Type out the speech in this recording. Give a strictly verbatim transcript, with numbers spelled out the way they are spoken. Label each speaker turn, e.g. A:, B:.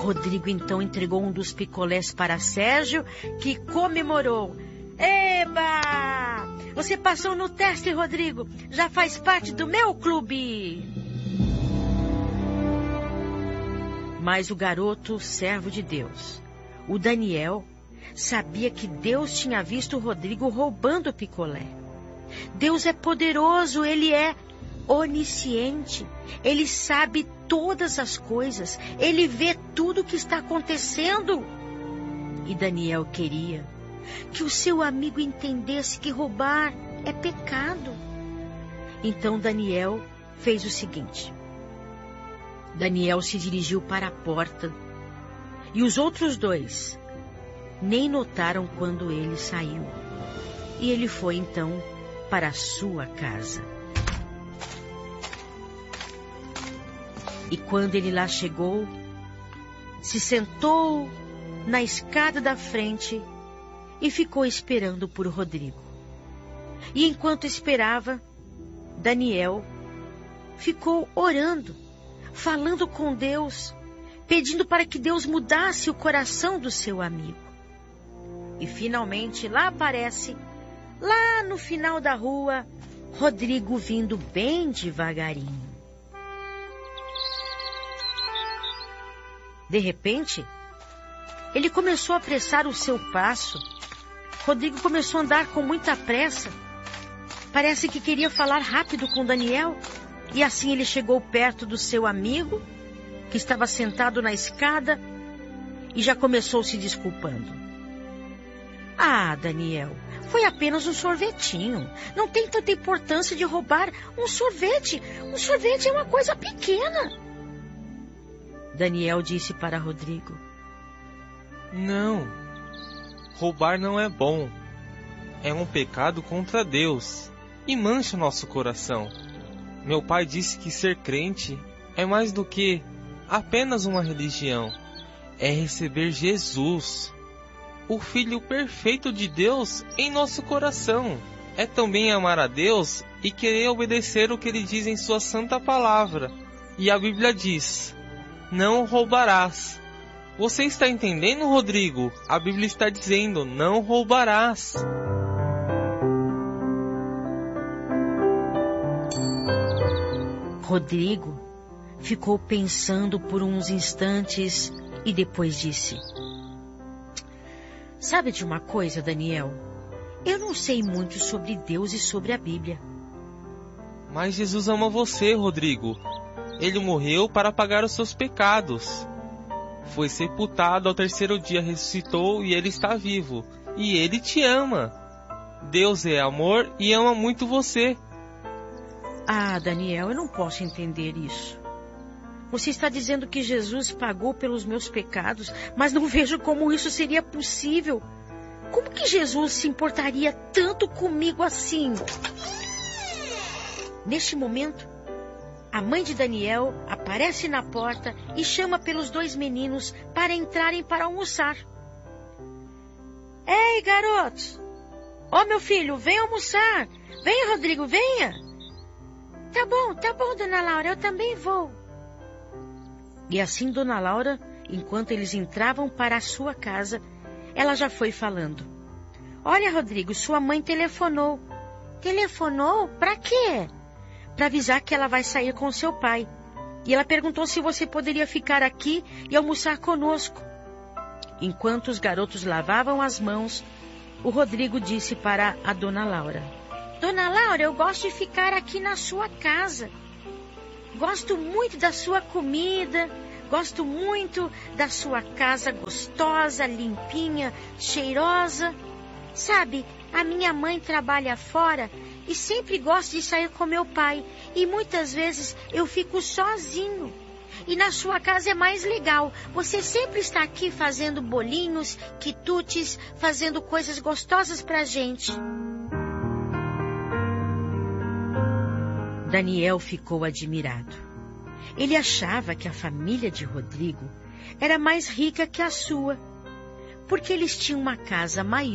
A: Rodrigo então entregou um dos picolés para Sérgio, que comemorou. Eba! Você passou no teste, Rodrigo. Já faz parte do meu clube. Mas o garoto, servo de Deus, o Daniel, sabia que Deus tinha visto o Rodrigo roubando o picolé. Deus é poderoso, Ele é onisciente. Ele sabe todas as coisas. Ele vê tudo o que está acontecendo. E Daniel queria que o seu amigo entendesse que roubar é pecado. Então Daniel fez o seguinte. Daniel se dirigiu para a porta e os outros dois nem notaram quando ele saiu. E ele foi então para a sua casa. E quando ele lá chegou, se sentou na escada da frente e ficou esperando por Rodrigo. E enquanto esperava, Daniel ficou orando, falando com Deus, pedindo para que Deus mudasse o coração do seu amigo. E finalmente lá aparece, lá no final da rua, Rodrigo vindo bem devagarinho. De repente, ele começou a apressar o seu passo. Rodrigo começou a andar com muita pressa. Parece que queria falar rápido com Daniel. E assim ele chegou perto do seu amigo, que estava sentado na escada, e já começou se desculpando. Ah, Daniel, foi apenas um sorvetinho. Não tem tanta importância de roubar um sorvete. Um sorvete é uma coisa pequena. Daniel disse para Rodrigo.
B: Não, roubar não é bom. É um pecado contra Deus e mancha nosso coração. Meu pai disse que ser crente é mais do que apenas uma religião. É receber Jesus, o Filho perfeito de Deus, em nosso coração. É também amar a Deus e querer obedecer o que Ele diz em sua santa palavra. E a Bíblia diz, não roubarás. Você está entendendo, Rodrigo? A Bíblia está dizendo, não roubarás.
A: Rodrigo ficou pensando por uns instantes e depois disse: Sabe de uma coisa, Daniel? Eu não sei muito sobre Deus e sobre a Bíblia.
B: Mas Jesus ama você, Rodrigo. Ele morreu para pagar os seus pecados. Foi sepultado, ao terceiro dia ressuscitou e ele está vivo. E ele te ama. Deus é amor e ama muito você.
A: Ah, Daniel, eu não posso entender isso. Você está dizendo que Jesus pagou pelos meus pecados, mas não vejo como isso seria possível. Como que Jesus se importaria tanto comigo assim? Neste momento, a mãe de Daniel aparece na porta e chama pelos dois meninos para entrarem para almoçar. Ei, garotos! Ó, meu filho, vem almoçar! Venha, Rodrigo, venha! Tá bom, tá bom, dona Laura, eu também vou. E assim, dona Laura, enquanto eles entravam para a sua casa, ela já foi falando. Olha, Rodrigo, sua mãe telefonou. Telefonou? Pra quê? Para avisar que ela vai sair com seu pai. E ela perguntou se você poderia ficar aqui e almoçar conosco. Enquanto os garotos lavavam as mãos, o Rodrigo disse para a dona Laura. Dona Laura, eu gosto de ficar aqui na sua casa. Gosto muito da sua comida, gosto muito da sua casa gostosa, limpinha, cheirosa. Sabe, a minha mãe trabalha fora e sempre gosta de sair com meu pai. E muitas vezes eu fico sozinho. E na sua casa é mais legal. Você sempre está aqui fazendo bolinhos, quitutes, fazendo coisas gostosas pra gente. Daniel ficou admirado. Ele achava que a família de Rodrigo era mais rica que a sua, porque eles tinham uma casa maior